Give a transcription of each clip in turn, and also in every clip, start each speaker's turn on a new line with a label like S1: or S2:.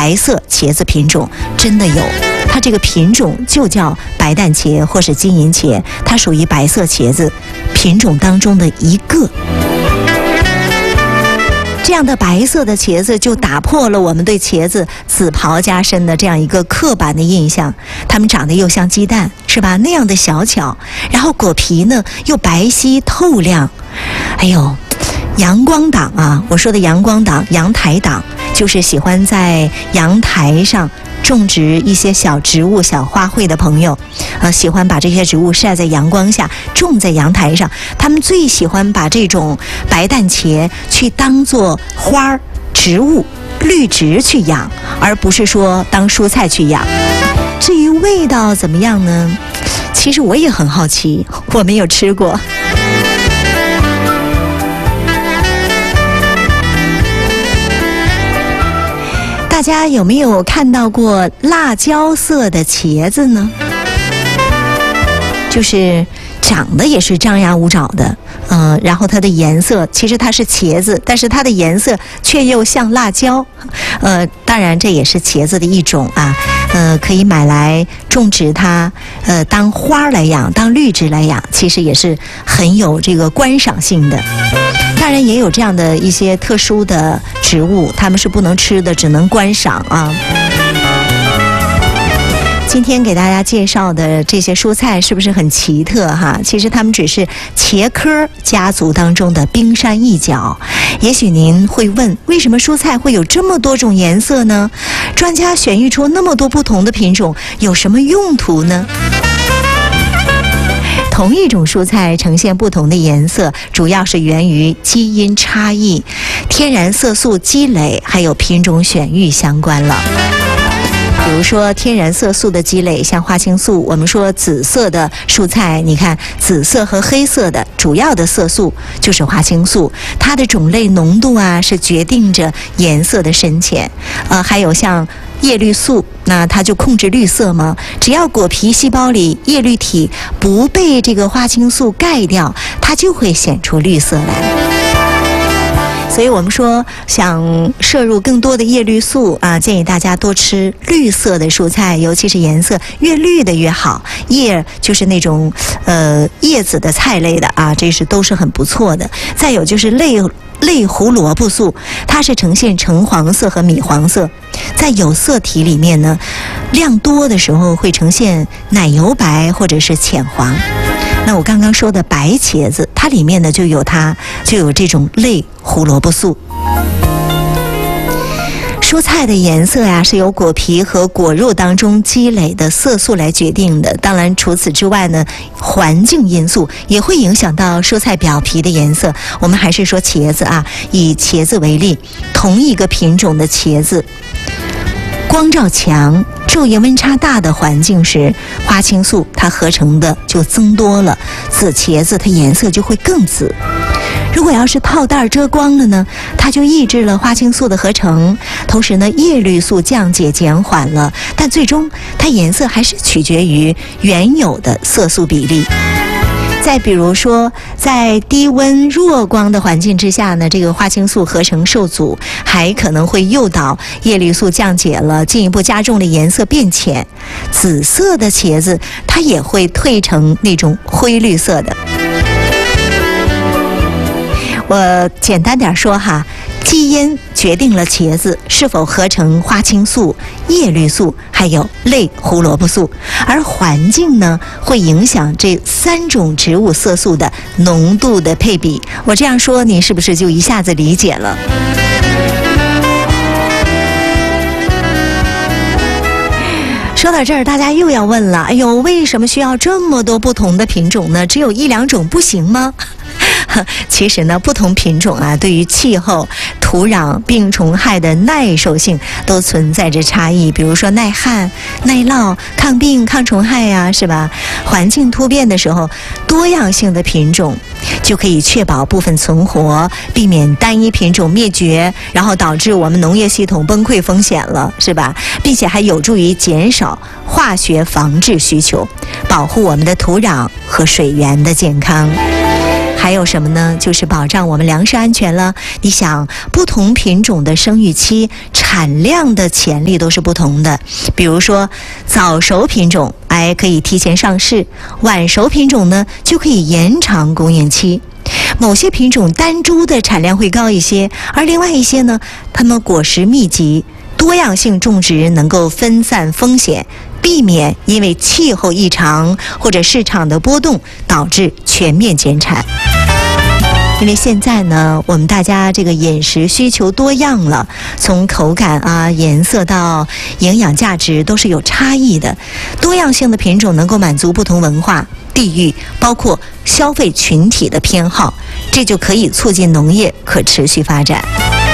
S1: 白色茄子品种，真的有。它这个品种就叫白蛋茄或是金银茄，它属于白色茄子品种当中的一个。这样的白色的茄子就打破了我们对茄子紫袍加身的这样一个刻板的印象。它们长得又像鸡蛋，是吧？那样的小巧，然后果皮呢又白皙透亮。哎呦，阳光党啊，我说的阳光党、阳台党，就是喜欢在阳台上种植一些小植物、小花卉的朋友，喜欢把这些植物晒在阳光下，种在阳台上。他们最喜欢把这种白蛋茄去当作花、植物、绿植去养，而不是说当蔬菜去养。至于味道怎么样呢？其实我也很好奇，我没有吃过。大家有没有看到过辣椒色的茄子呢？就是长得也是张牙舞爪的，然后它的颜色其实它是茄子，但是它的颜色却又像辣椒，当然这也是茄子的一种啊，可以买来种植它，当花来养，当绿植来养，其实也是很有这个观赏性的。当然也有这样的一些特殊的植物，它们是不能吃的，只能观赏啊。今天给大家介绍的这些蔬菜是不是很奇特哈？其实它们只是茄科家族当中的冰山一角。也许您会问，为什么蔬菜会有这么多种颜色呢？专家选育出那么多不同的品种，有什么用途呢？同一种蔬菜呈现不同的颜色，主要是源于基因差异、天然色素积累，还有品种选育相关了。比如说天然色素的积累，像花青素，我们说紫色的蔬菜，你看紫色和黑色的主要的色素就是花青素，它的种类浓度啊是决定着颜色的深浅。还有像叶绿素，那它就控制绿色嘛，只要果皮细胞里叶绿体不被这个花青素盖掉，它就会显出绿色来。所以我们说想摄入更多的叶绿素啊，建议大家多吃绿色的蔬菜，尤其是颜色越绿的越好。叶就是那种叶子的菜类的啊，这是都是很不错的。再有就是类胡萝卜素，它是呈现橙黄色和米黄色，在有色体里面呢，量多的时候会呈现奶油白或者是浅黄。那我刚刚说的白茄子，它里面呢就有这种类胡萝卜素。蔬菜的颜色呀，是由果皮和果肉当中积累的色素来决定的。当然，除此之外呢，环境因素也会影响到蔬菜表皮的颜色。我们还是说茄子啊，以茄子为例，同一个品种的茄子，光照强、昼夜温差大的环境时，花青素它合成的就增多了，紫茄子它颜色就会更紫。如果要是套袋遮光了呢，它就抑制了花青素的合成，同时呢，叶绿素降解减缓了，但最终它颜色还是取决于原有的色素比例。再比如说，在低温弱光的环境之下呢，这个花青素合成受阻，还可能会诱导叶绿素降解了，进一步加重了颜色变浅。紫色的茄子它也会褪成那种灰绿色的。我简单点说哈，基因决定了茄子是否合成花青素、叶绿素还有类胡萝卜素，而环境呢会影响这3种植物色素的浓度的配比。我这样说，你是不是就一下子理解了？说到这儿，大家又要问了，哎呦，为什么需要这么多不同的品种呢？只有1、2种不行吗？其实呢，不同品种啊，对于气候、土壤、病虫害的耐受性都存在着差异。比如说耐旱、耐涝、抗病、抗虫害呀，是吧？环境突变的时候，多样性的品种就可以确保部分存活，避免单一品种灭绝，然后导致我们农业系统崩溃风险了，是吧？并且还有助于减少化学防治需求，保护我们的土壤和水源的健康。 还有什么呢？就是保障我们粮食安全了。你想，不同品种的生育期产量的潜力都是不同的。比如说，早熟品种，可以提前上市；晚熟品种呢，就可以延长供应期。某些品种单株的产量会高一些，而另外一些呢，它们果实密集，多样性种植能够分散风险，避免因为气候异常或者市场的波动导致全面减产。因为现在呢，我们大家这个饮食需求多样了，从口感颜色到营养价值都是有差异的。多样性的品种能够满足不同文化、地域，包括消费群体的偏好，这就可以促进农业可持续发展。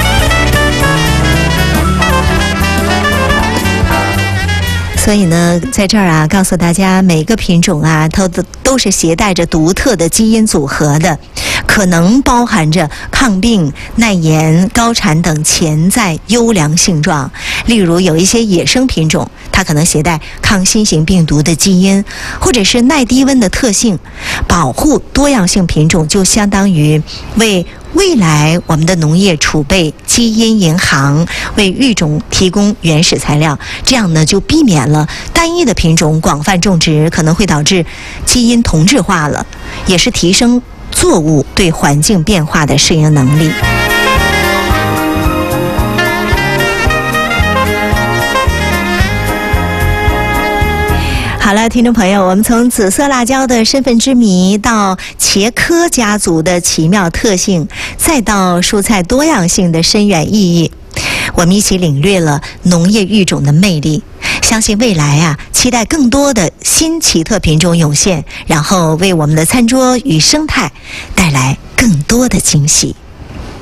S1: 所以呢，在这儿告诉大家，每个品种它都是携带着独特的基因组合的，可能包含着抗病、耐盐、高产等潜在优良性状。例如，有一些野生品种，它可能携带抗新型病毒的基因，或者是耐低温的特性。保护多样性品种，就相当于为未来我们的农业储备基因银行，为育种提供原始材料，这样呢就避免了单一的品种广泛种植可能会导致基因同质化了，也是提升作物对环境变化的适应能力。好了，听众朋友，我们从紫色辣椒的身份之谜到茄科家族的奇妙特性，再到蔬菜多样性的深远意义，我们一起领略了农业育种的魅力。相信未来期待更多的新奇特品种涌现，然后为我们的餐桌与生态带来更多的惊喜。